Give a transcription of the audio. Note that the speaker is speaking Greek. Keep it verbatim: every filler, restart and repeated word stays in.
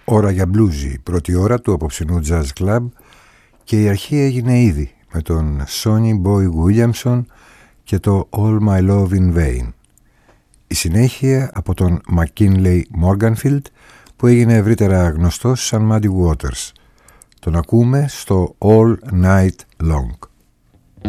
Ώρα για μπλούζι, πρώτη ώρα του απόψινού Jazz Club, και η αρχή έγινε ήδη με τον Sonny Boy Williamson και το All My Love in Vain. Η συνέχεια από τον McKinley Morganfield, που έγινε ευρύτερα γνωστός σαν Muddy Waters. Τον ακούμε στο All Night Long.